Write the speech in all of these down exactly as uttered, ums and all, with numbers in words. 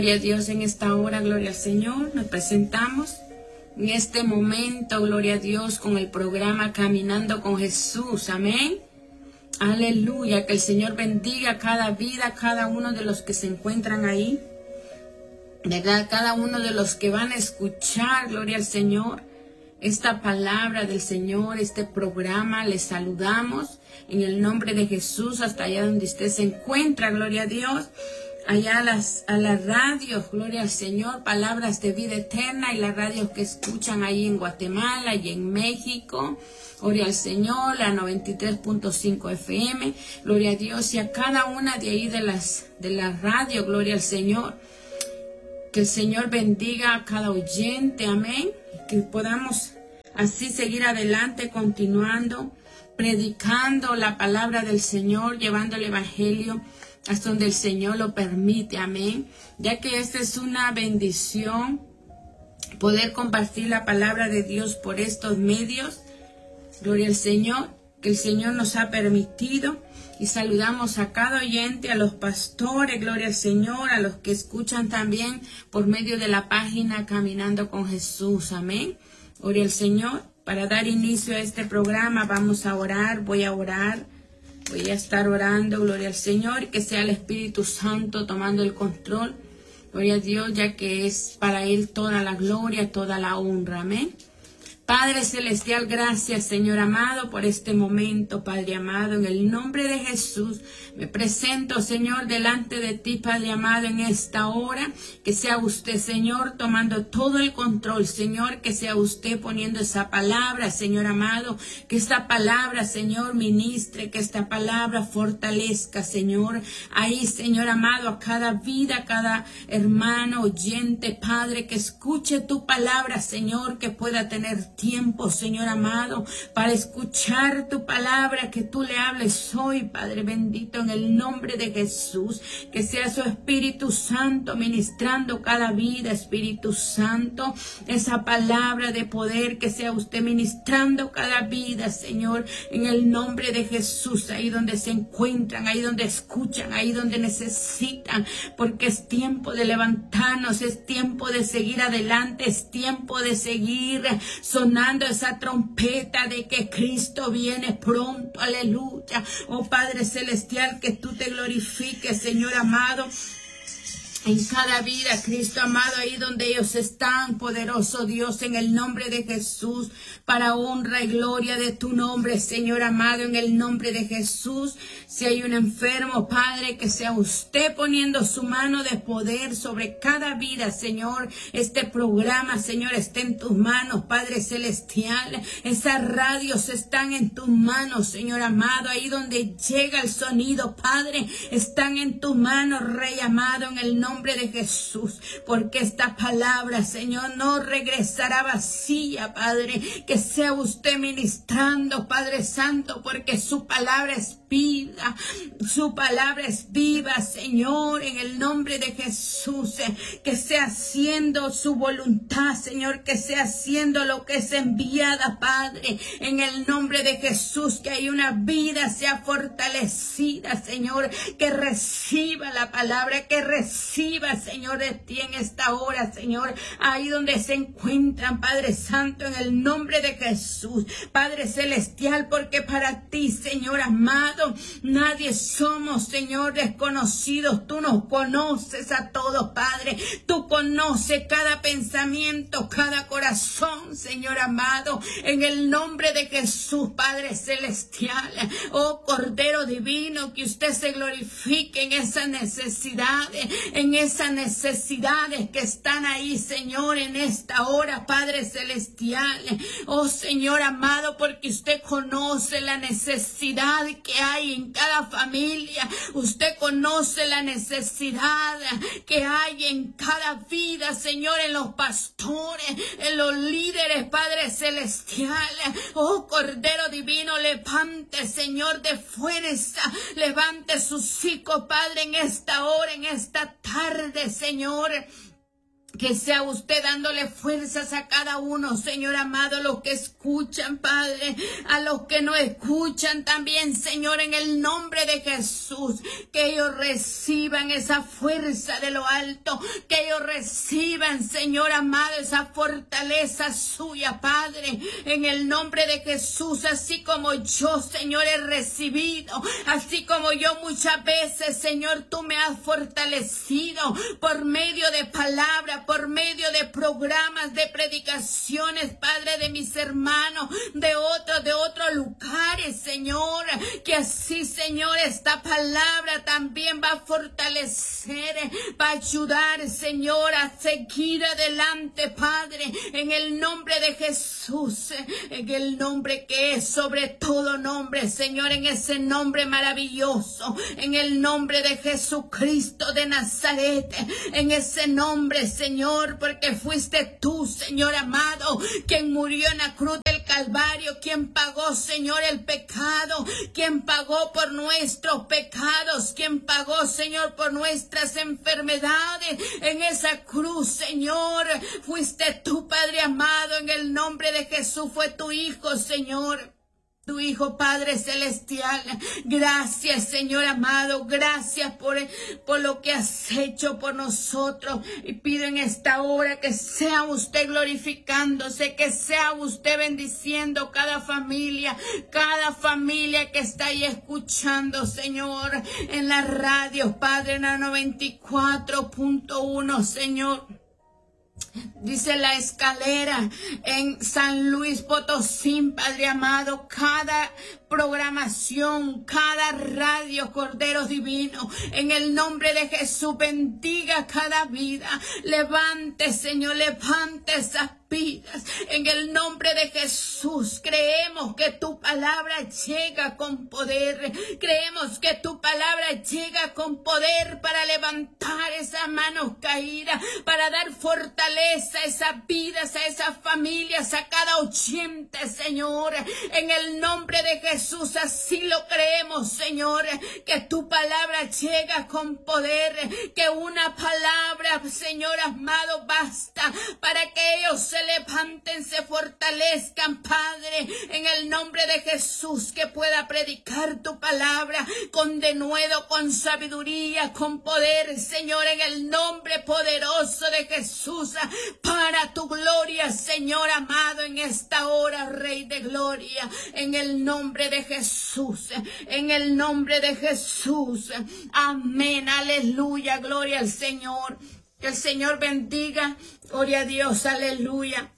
Gloria a Dios en esta hora, gloria al Señor. Nos presentamos en este momento, gloria a Dios, con el programa Caminando con Jesús. Amén. Aleluya. Que el Señor bendiga cada vida, cada uno de los que se encuentran ahí. ¿Verdad? Cada uno de los que van a escuchar, gloria al Señor, esta palabra del Señor, este programa. Les saludamos en el nombre de Jesús hasta allá donde usted se encuentra, gloria a Dios. Allá a las, a las radios, gloria al Señor, Palabras de Vida Eterna, y las radios que escuchan ahí en Guatemala y en México, gloria al Señor, la noventa y tres punto cinco F M, gloria a Dios, y a cada una de ahí de las, de las radios, gloria al Señor. Que el Señor bendiga a cada oyente, amén, que podamos así seguir adelante, continuando, predicando la palabra del Señor, llevando el Evangelio hasta donde el Señor lo permite, amén, ya que esta es una bendición poder compartir la palabra de Dios por estos medios, gloria al Señor, que el Señor nos ha permitido. Y saludamos a cada oyente, a los pastores, gloria al Señor, a los que escuchan también por medio de la página Caminando con Jesús, amén, gloria al Señor. Para dar inicio a este programa vamos a orar, voy a orar. Voy a estar orando, gloria al Señor, que sea el Espíritu Santo tomando el control, gloria a Dios, ya que es para Él toda la gloria, toda la honra, amén. Padre Celestial, gracias, Señor amado, por este momento, Padre amado, en el nombre de Jesús, me presento, Señor, delante de ti, Padre amado, en esta hora, que sea usted, Señor, tomando todo el control, Señor, que sea usted poniendo esa palabra, Señor amado, que esta palabra, Señor, ministre, que esta palabra fortalezca, Señor, ahí, Señor amado, a cada vida, a cada hermano, oyente, Padre, que escuche tu palabra, Señor, que pueda tener tiempo, Señor amado, para escuchar tu palabra, que tú le hables hoy, Padre bendito, en el nombre de Jesús, que sea su Espíritu Santo ministrando cada vida, Espíritu Santo, esa palabra de poder, que sea usted ministrando cada vida, Señor, en el nombre de Jesús, ahí donde se encuentran, ahí donde escuchan, ahí donde necesitan, porque es tiempo de levantarnos, es tiempo de seguir adelante, es tiempo de seguir sonando esa trompeta de que Cristo viene pronto, aleluya. Oh Padre Celestial, que tú te glorifiques, Señor amado, en cada vida, Cristo amado, ahí donde ellos están, poderoso Dios, en el nombre de Jesús, para honra y gloria de tu nombre, Señor amado, en el nombre de Jesús. Si hay un enfermo, Padre, que sea usted poniendo su mano de poder sobre cada vida, Señor. Este programa, Señor, está en tus manos, Padre Celestial. Esas radios están en tus manos, Señor amado, ahí donde llega el sonido, Padre, están en tus manos, Rey amado, en el nombre nombre de Jesús, porque esta palabra, Señor, no regresará vacía, Padre, que sea usted ministrando, Padre Santo, porque su palabra es vida, su palabra es viva, Señor, en el nombre de Jesús, que sea haciendo su voluntad, Señor, que sea haciendo lo que es enviada, Padre, en el nombre de Jesús, que hay una vida sea fortalecida, Señor, que reciba la palabra, que reciba, Señor, de ti en esta hora, Señor, ahí donde se encuentran, Padre Santo, en el nombre de Jesús, Padre Celestial, porque para ti, Señor amado, nadie somos, Señor, desconocidos. Tú nos conoces a todos, Padre. Tú conoces cada pensamiento, cada corazón, Señor amado, en el nombre de Jesús, Padre Celestial. Oh Cordero Divino, que usted se glorifique en esas necesidades, en esas necesidades que están ahí, Señor, en esta hora, Padre Celestial. Oh Señor amado, porque usted conoce la necesidad que hay en cada familia. Usted conoce la necesidad que hay en cada vida, Señor, en los pastores, en los líderes, Padre Celestial. Oh Cordero Divino, levante, Señor, de fuerza, levante sus hijos, Padre, en esta hora, en esta tarde, Señor. Que sea usted dándole fuerzas a cada uno, Señor amado, a los que escuchan, Padre, a los que no escuchan también, Señor, en el nombre de Jesús, que ellos reciban esa fuerza de lo alto, que ellos reciban, Señor amado, esa fortaleza suya, Padre, en el nombre de Jesús, así como yo, Señor, he recibido, así como yo muchas veces, Señor, tú me has fortalecido por medio de palabras, por medio de programas, de predicaciones, Padre, de mis hermanos, de otros, de otros lugares, Señor, que así, Señor, esta palabra también va a fortalecer, va a ayudar, Señor, a seguir adelante, Padre, en el nombre de Jesús, en el nombre que es sobre todo nombre, Señor, en ese nombre maravilloso, en el nombre de Jesucristo de Nazaret, en ese nombre, Señor, porque fuiste tú, Señor amado, quien murió en la cruz del Calvario, quien pagó, Señor, el pecado, quien pagó por nuestros pecados, quien pagó, Señor, por nuestras enfermedades, en esa cruz, Señor, fuiste tú, Padre amado, en el nombre de Jesús, fue tu Hijo, Señor. Tu Hijo, Padre Celestial, gracias, Señor amado, gracias por, por lo que has hecho por nosotros, y pido en esta hora que sea usted glorificándose, que sea usted bendiciendo cada familia, cada familia que está ahí escuchando, Señor, en la radio, Padre, en la noventa y cuatro punto uno, Señor. Dice la escalera en San Luis Potosí, Padre amado, cada programación, cada radio, Cordero Divino, en el nombre de Jesús, bendiga cada vida, levante, Señor, levante esas vidas, en el nombre de Jesús. Creemos que tu palabra llega con poder, creemos que tu palabra llega con poder para levantar esas manos caídas, para dar fortaleza a esas vidas, a esas familias, a cada oyente, Señor, en el nombre de Jesús. Así lo creemos, Señor, que tu palabra llega con poder, que una palabra, Señor amado, basta para que ellos se levanten, se fortalezcan, Padre, en el nombre de Jesús, que pueda predicar tu palabra con denuedo, con sabiduría, con poder, Señor, en el nombre poderoso de Jesús, para tu gloria, Señor amado, en esta hora, Rey de gloria, en el nombre de Jesús, en el nombre de Jesús, amén, aleluya, gloria al Señor. Que el Señor bendiga, gloria a Dios, aleluya.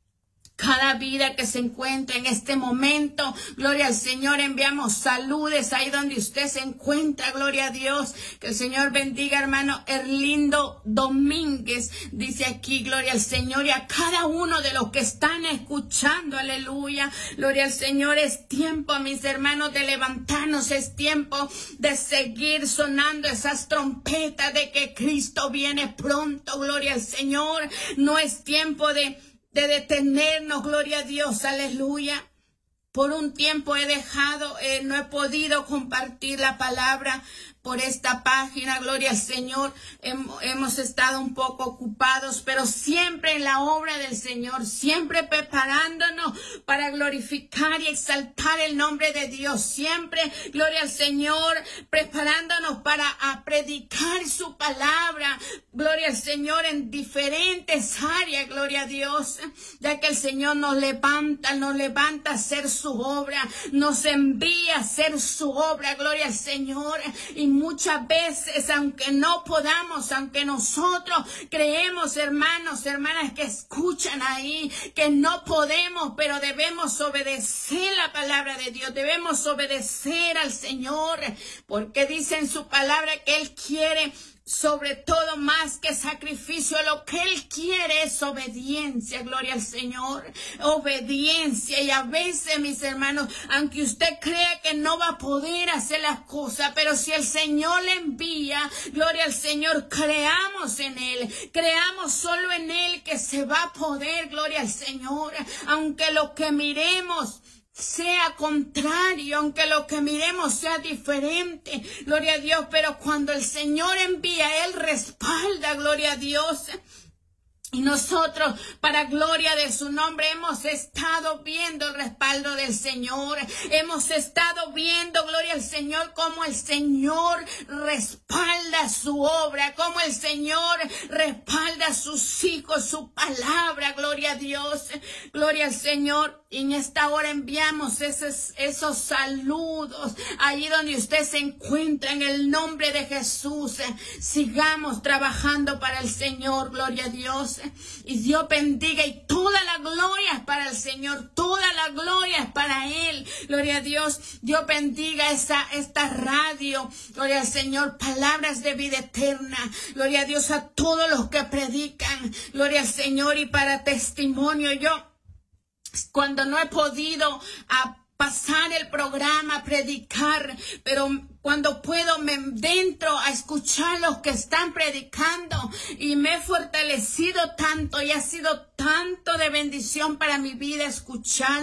Cada vida que se encuentra en este momento, gloria al Señor, enviamos saludes ahí donde usted se encuentra, gloria a Dios, que el Señor bendiga, hermano Erlindo Domínguez, dice aquí, gloria al Señor, y a cada uno de los que están escuchando, aleluya, gloria al Señor. Es tiempo, mis hermanos, de levantarnos, es tiempo de seguir sonando esas trompetas de que Cristo viene pronto, gloria al Señor. No es tiempo de de detenernos, gloria a Dios, aleluya. Por un tiempo he dejado, eh, no he podido compartir la palabra por esta página, gloria al Señor. Hemos estado un poco ocupados, pero siempre en la obra del Señor, siempre preparándonos para glorificar y exaltar el nombre de Dios, siempre, gloria al Señor, preparándonos para a predicar su palabra, gloria al Señor, en diferentes áreas, gloria a Dios, ya que el Señor nos levanta, nos levanta a hacer su obra, nos envía a hacer su obra, gloria al Señor. Y muchas veces, aunque no podamos, aunque nosotros creemos, hermanos, hermanas que escuchan ahí, que no podemos, pero debemos obedecer la palabra de Dios, debemos obedecer al Señor, porque dice en su palabra que Él quiere sobre todo más que sacrificio, lo que Él quiere es obediencia, gloria al Señor, obediencia. Y a veces, mis hermanos, aunque usted crea que no va a poder hacer las cosas, pero si el Señor le envía, gloria al Señor, creamos en Él, creamos solo en Él que se va a poder, gloria al Señor, aunque lo que miremos sea contrario, aunque lo que miremos sea diferente, gloria a Dios, pero cuando el Señor envía, Él respalda, gloria a Dios. Y nosotros, para gloria de su nombre, hemos estado viendo el respaldo del Señor. Hemos estado viendo, gloria al Señor, cómo el Señor respalda su obra, cómo el Señor respalda a sus hijos, su palabra, gloria a Dios, gloria al Señor. Y en esta hora enviamos esos, esos saludos allí donde usted se encuentra, en el nombre de Jesús. Sigamos trabajando para el Señor, gloria a Dios. Y Dios bendiga, y toda la gloria es para el Señor, toda la gloria es para Él, gloria a Dios. Dios bendiga esta, esta radio, gloria al Señor, palabras de vida eterna, gloria a Dios, a todos los que predican, gloria al Señor. Y para testimonio, yo cuando no he podido a pasar el programa, a predicar, pero cuando puedo me dentro a escuchar los que están predicando, y me he fortalecido tanto y ha sido tanto de bendición para mi vida escuchar